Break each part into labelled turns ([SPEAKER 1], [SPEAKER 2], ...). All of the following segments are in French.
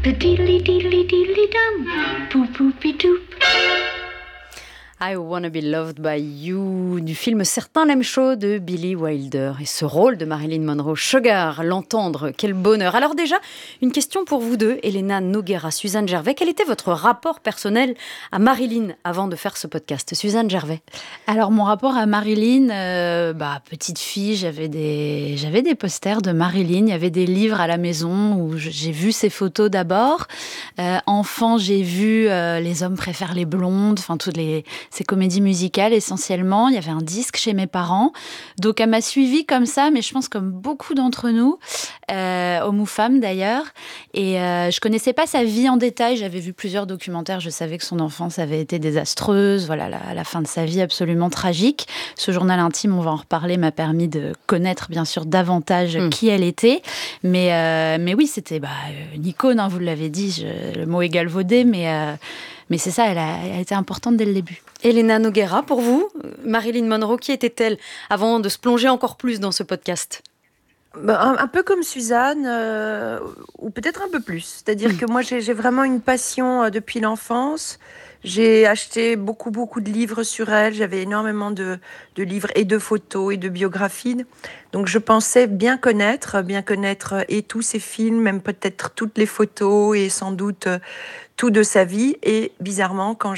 [SPEAKER 1] diddly diddly diddly dum, poop poopy doop.
[SPEAKER 2] I Wanna Be Loved by You, du film Certains l'aiment chaud de Billy Wilder. Et ce rôle de Marilyn Monroe, Sugar, l'entendre, quel bonheur. Alors déjà, une question pour vous deux, Elena Noguera, Suzanne Gervais. Quel était votre rapport personnel à Marilyn avant de faire ce podcast? Suzanne Gervais.
[SPEAKER 3] Alors mon rapport à Marilyn, petite fille, j'avais des posters de Marilyn, il y avait des livres à la maison où j'ai vu ses photos d'abord. Enfant, j'ai vu Les hommes préfèrent les blondes, enfin toutes ces comédies musicales essentiellement. Il y avait un disque chez mes parents. Donc elle m'a suivie comme ça, mais je pense comme beaucoup d'entre nous, hommes ou femmes d'ailleurs. Et je connaissais pas sa vie en détail. J'avais vu plusieurs documentaires. Je savais que son enfance avait été désastreuse. Voilà, la fin de sa vie absolument tragique. Ce journal intime, on va en reparler, m'a permis de connaître bien sûr davantage qui elle était. Mais oui, c'était une icône, hein, vous l'avez dit. Le mot est galvaudé, mais c'est ça, elle a été importante dès le début.
[SPEAKER 2] Elena Noguera, pour vous, Marilyn Monroe, qui était-elle avant de se plonger encore plus dans ce podcast?
[SPEAKER 4] Un peu comme Suzanne, ou peut-être un peu plus. C'est-à-dire que moi, j'ai vraiment une passion depuis l'enfance. J'ai acheté beaucoup de livres sur elle. J'avais énormément de livres et de photos et de biographies. Donc, je pensais bien connaître et tous ses films, même peut-être toutes les photos et sans doute tout de sa vie. Et bizarrement, quand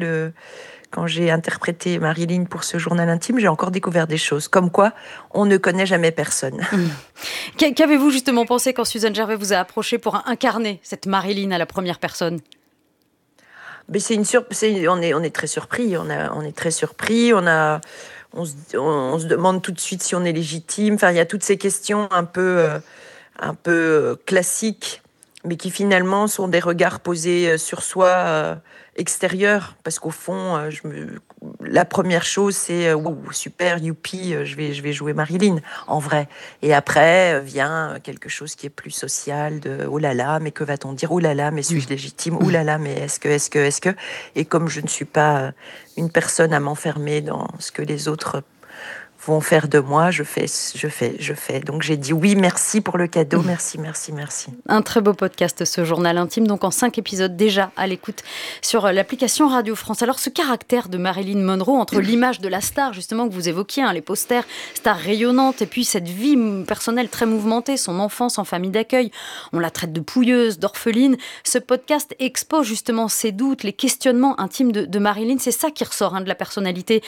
[SPEAKER 4] j'ai interprété Marilyn pour ce journal intime, j'ai encore découvert des choses. Comme quoi, on ne connaît jamais personne.
[SPEAKER 2] Qu'avez-vous justement pensé quand Suzanne Gervais vous a approché pour incarner cette Marilyn à la première personne?
[SPEAKER 4] Mais on est très surpris. On est très surpris. On se demande tout de suite si on est légitime. Enfin, il y a toutes ces questions un peu classiques, mais qui finalement sont des regards posés sur soi extérieurs. Parce qu'au fond, la première chose, c'est super, youpi, je vais jouer Marilyn, en vrai. Et après vient quelque chose qui est plus social, de oh là là, mais que va-t-on dire? Oh là là, mais suis-je légitime? Oh là là, mais est-ce que? Et comme je ne suis pas une personne à m'enfermer dans ce que les autres vont faire de moi, je fais. Donc j'ai dit oui, merci pour le cadeau, merci.
[SPEAKER 2] Un très beau podcast, ce journal intime, donc en 5 épisodes déjà à l'écoute sur l'application Radio France. Alors ce caractère de Marilyn Monroe, entre l'image de la star justement que vous évoquiez, les posters, star rayonnante, et puis cette vie personnelle très mouvementée, son enfance en famille d'accueil, on la traite de pouilleuse, d'orpheline. Ce podcast expose justement ses doutes, les questionnements intimes de Marilyn. C'est ça qui ressort de la personnalité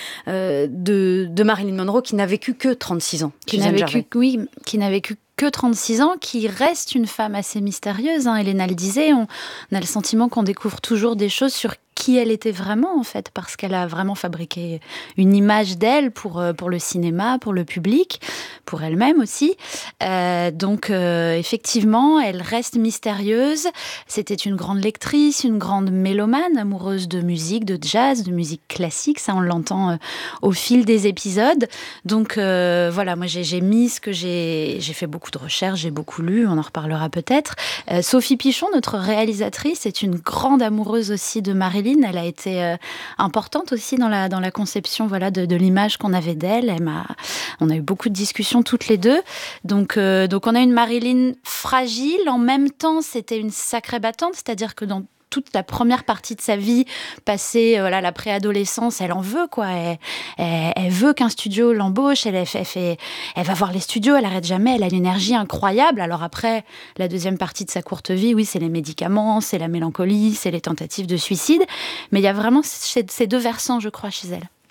[SPEAKER 2] de Marilyn Monroe, qui n'a vécu que 36 ans.
[SPEAKER 3] Qui n'a vécu que 36 ans, qui reste une femme assez mystérieuse. Elena le disait, on a le sentiment qu'on découvre toujours des choses sur qui elle était vraiment, en fait, parce qu'elle a vraiment fabriqué une image d'elle pour le cinéma, pour le public, pour elle-même aussi. Donc, effectivement, elle reste mystérieuse. C'était une grande lectrice, une grande mélomane, amoureuse de musique, de jazz, de musique classique. Ça, on l'entend au fil des épisodes. Donc, voilà, moi, j'ai mis ce que j'ai fait beaucoup de recherches, j'ai beaucoup lu, on en reparlera peut-être. Sophie Pichon, notre réalisatrice, est une grande amoureuse aussi de Marilyn. Elle a été importante aussi dans la conception de l'image qu'on avait d'elle. On a eu beaucoup de discussions toutes les deux. Donc on a une Marilyn fragile. En même temps, c'était une sacrée battante. C'est-à-dire que dans toute la première partie de sa vie, passée la préadolescence, elle en veut, quoi. Elle veut qu'un studio l'embauche, elle va voir les studios, elle arrête jamais, elle a une énergie incroyable. Alors après, la deuxième partie de sa courte vie, oui, c'est les médicaments, c'est la mélancolie, c'est les tentatives de suicide. Mais il y a vraiment ces deux versants, je crois, chez elle.